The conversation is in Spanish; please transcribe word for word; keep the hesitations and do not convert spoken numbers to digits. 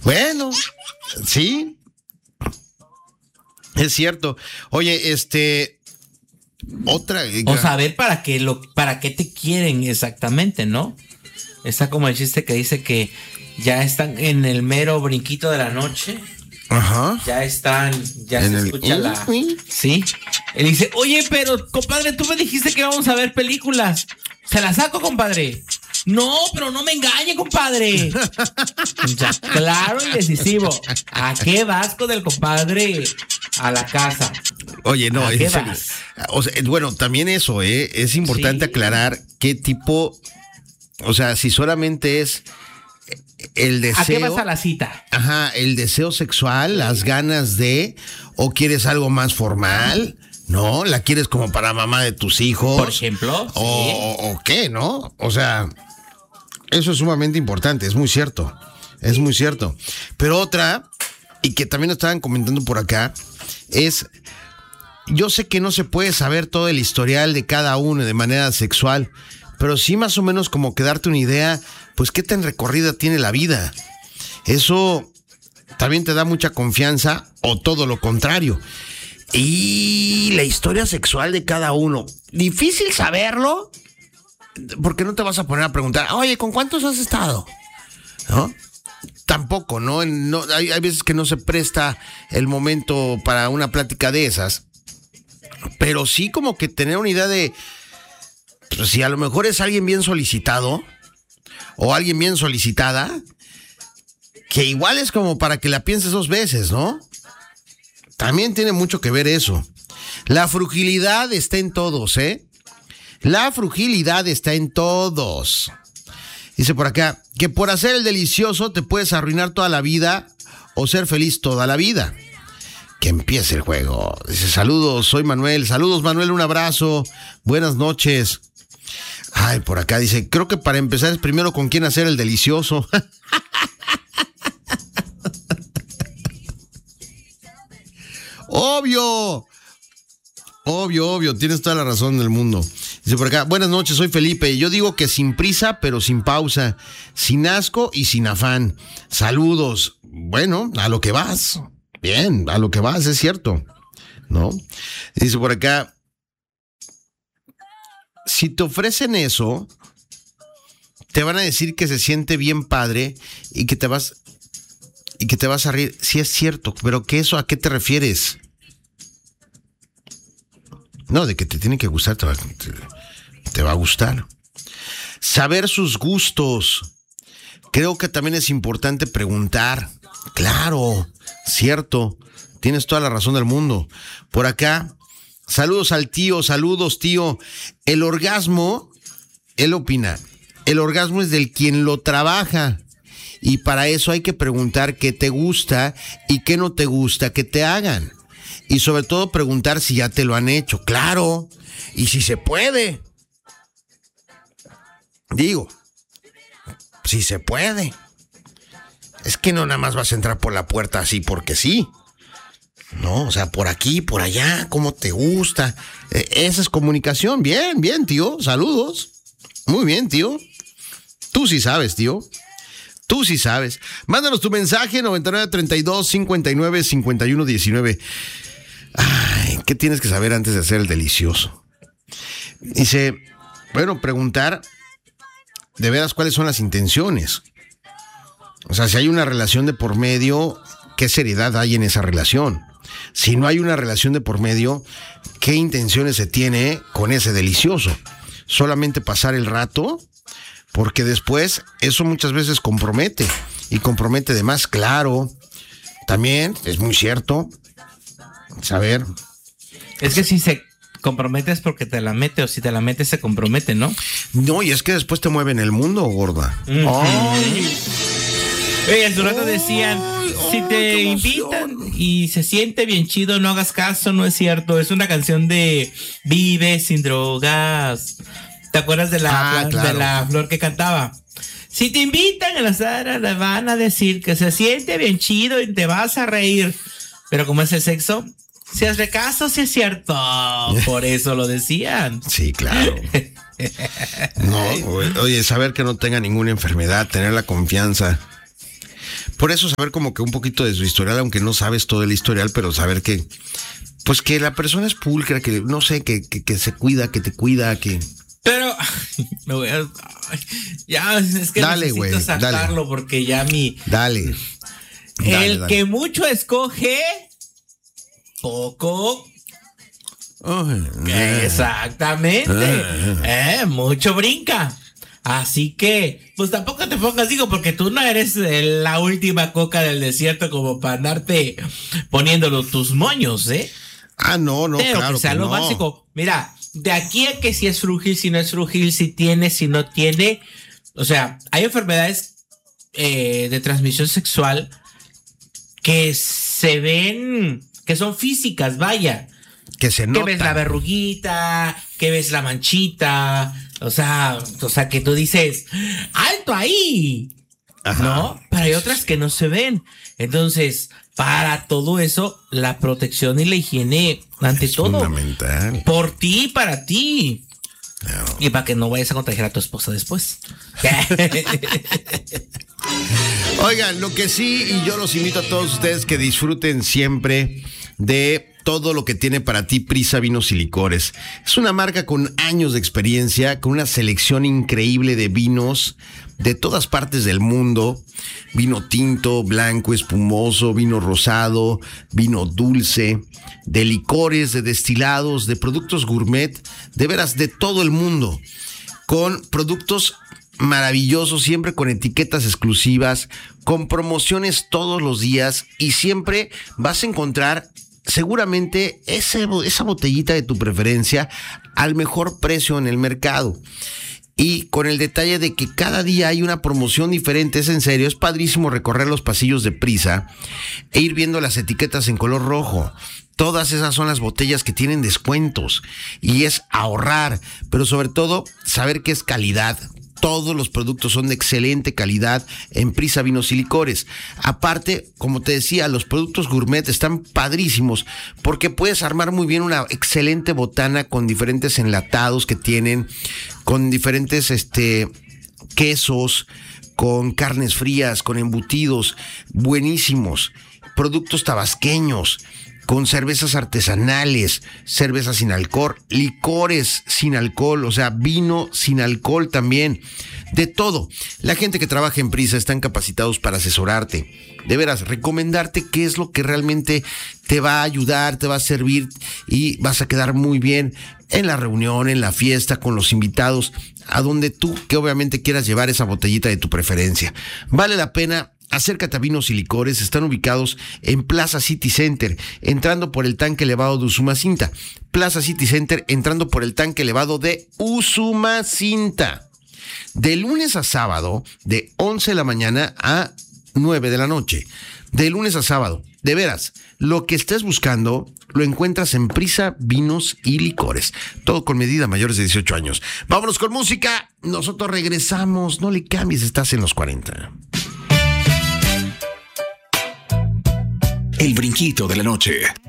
Bueno, sí, es cierto. Oye, este, otra. O saber para qué lo, para qué te quieren exactamente, ¿no? Está como el chiste que dice que ya están en el mero brinquito de la noche. Ajá. Ya están, ya en se el... escucha la. Sí. Él dice, oye, pero compadre, tú me dijiste que íbamos a ver películas. Se la saco, compadre. No, pero no me engañe, compadre. Ya, claro y decisivo. ¿A qué vas con el compadre a la casa? Oye, no, ¿A en qué serio. vas? O sea, bueno, también eso, ¿eh? Es importante Sí. aclarar qué tipo, o sea, si solamente es el deseo. ¿A qué vas a la cita? Ajá, el deseo sexual, las ganas de, o quieres algo más formal, ¿no? ¿La quieres como para mamá de tus hijos? Por ejemplo. O, Sí. o, o qué, ¿no? O sea, eso es sumamente importante, es muy cierto, es muy cierto. Pero otra, y que también estaban comentando por acá, es, yo sé que no se puede saber todo el historial de cada uno de manera sexual, pero sí más o menos como que darte una idea, pues qué tan recorrida tiene la vida. Eso también te da mucha confianza o todo lo contrario. Y la historia sexual de cada uno, difícil saberlo, porque no te vas a poner a preguntar, oye, ¿con cuántos has estado? ¿No? Tampoco, ¿no? no hay, hay veces que no se presta el momento para una plática de esas, pero sí como que tener una idea de, pues, si a lo mejor es alguien bien solicitado o alguien bien solicitada, que igual es como para que la pienses dos veces, ¿no? También tiene mucho que ver eso. La fragilidad está en todos, ¿eh? La fragilidad está en todos. Dice por acá, que por hacer el delicioso te puedes arruinar toda la vida o ser feliz toda la vida. Que empiece el juego. Dice, saludos, soy Manuel. Saludos, Manuel, un abrazo. Buenas noches. Ay, por acá dice, creo que para empezar es primero con quién hacer el delicioso. Obvio. Obvio, obvio, tienes toda la razón del mundo. Dice por acá, buenas noches, soy Felipe. Yo digo que sin prisa, pero sin pausa, sin asco y sin afán. Saludos. Bueno, a lo que vas. Bien, a lo que vas, es cierto, ¿no? Dice por acá, si te ofrecen eso, te van a decir que se siente bien padre y que te vas y que te vas a reír. Sí es cierto, pero ¿qué eso a qué te refieres? No, de que te tiene que gustar, te va, te, te va a gustar. Saber sus gustos. Creo que también es importante preguntar. Claro, cierto. Tienes toda la razón del mundo. Por acá, saludos al tío, saludos tío. El orgasmo, él opina, el orgasmo es del quien lo trabaja. Y para eso hay que preguntar qué te gusta y qué no te gusta que te hagan. Y sobre todo preguntar si ya te lo han hecho, claro, y si se puede. Digo, si se puede. Es que no nada más vas a entrar por la puerta así porque sí. No, o sea, por aquí, por allá, cómo te gusta. Eh, esa es comunicación. Bien, bien, tío, saludos. Muy bien, tío. Tú sí sabes, tío. Tú sí sabes. Mándanos tu mensaje noventa y nueve, treinta y dos, cincuenta y nueve, cincuenta y uno, diecinueve. Ay, ¿qué tienes que saber antes de hacer el delicioso? Dice, bueno, preguntar de veras cuáles son las intenciones. O sea, si hay una relación de por medio, ¿qué seriedad hay en esa relación? Si no hay una relación de por medio, ¿qué intenciones se tiene con ese delicioso? ¿Solamente pasar el rato? Porque después eso muchas veces compromete, y compromete de más, claro. También es muy cierto. Saber. Es que si se compromete es porque te la mete, o si te la mete se compromete, ¿no? No, y es que después te mueve en el mundo, gorda. Uh-huh. Ay. Oye, hace rato decían, Ay, si ay, te qué invitan emoción. y se siente bien chido, no hagas caso, no es cierto. Es una canción de Vive sin drogas. ¿Te acuerdas de la, Ah, flor, claro. de la flor que cantaba? Si te invitan a la sala, le van a decir que se siente bien chido y te vas a reír. Pero como es el sexo, si hazle caso, si es cierto. Por eso lo decían. Sí, claro. No, oye, saber que no tenga ninguna enfermedad, tener la confianza. Por eso saber como que un poquito de su historial, aunque no sabes todo el historial, pero saber que, pues que la persona es pulcra, que no sé, que, que, que se cuida, que te cuida, que... Pero, me voy a, ya, es que dale, necesito güey, sacarlo dale. porque ya mi... Dale. dale el dale. que mucho escoge, poco... Oh, exactamente. Eh, mucho brinca. Así que, pues tampoco te pongas, digo, porque tú no eres eh, la última coca del desierto como para andarte poniéndolo tus moños, ¿eh? Ah, no, no, Pero claro que sea que lo no. básico. Mira, de aquí a que si es frúgil, si no es frúgil, si tiene, si no tiene. O sea, hay enfermedades eh, de transmisión sexual que se ven, que son físicas, vaya. Que se nota. Que ves la verruguita, que ves la manchita, o sea, o sea que tú dices, ¡alto ahí! Ajá. ¿No? Pero hay otras que no se ven. Entonces, para todo eso, la protección y la higiene, ante es todo. Fundamental. Por ti y para ti. Claro. Y para que no vayas a contagiar a tu esposa después. Oigan, lo que sí, y yo los invito a todos ustedes que disfruten siempre de todo lo que tiene para ti Prisa Vinos y Licores. Es una marca con años de experiencia, con una selección increíble de vinos de todas partes del mundo. Vino tinto, blanco, espumoso, vino rosado, vino dulce, de licores, de destilados, de productos gourmet, de veras de todo el mundo, con productos maravillosos, siempre con etiquetas exclusivas, con promociones todos los días, y siempre vas a encontrar seguramente ese, esa botellita de tu preferencia al mejor precio en el mercado. Y con el detalle de que cada día hay una promoción diferente. Es en serio, es padrísimo recorrer los pasillos de Prisa e ir viendo las etiquetas en color rojo. Todas esas son las botellas que tienen descuentos, y es ahorrar, pero sobre todo saber que es calidad. Todos los productos son de excelente calidad en Prisa Vinos y Licores. Aparte, como te decía, los productos gourmet están padrísimos porque puedes armar muy bien una excelente botana con diferentes enlatados que tienen, con diferentes este, quesos, con carnes frías, con embutidos buenísimos, productos tabasqueños, con cervezas artesanales, cervezas sin alcohol, licores sin alcohol, o sea, vino sin alcohol también, de todo. La gente que trabaja en Prisa están capacitados para asesorarte, de veras, recomendarte qué es lo que realmente te va a ayudar, te va a servir, y vas a quedar muy bien en la reunión, en la fiesta, con los invitados, a donde tú, que obviamente quieras llevar esa botellita de tu preferencia. Vale la pena. Acércate a Vinos y Licores. Están ubicados en Plaza City Center, entrando por el tanque elevado de Usumacinta. Plaza City Center, entrando por el tanque elevado de Usumacinta. De lunes a sábado, de once de la mañana a nueve de la noche. De lunes a sábado. De veras, lo que estés buscando lo encuentras en Prisa Vinos y Licores. Todo con medida mayores de dieciocho años. Vámonos con música. Nosotros regresamos. No le cambies, estás en los cuarenta. El brinquito de la noche.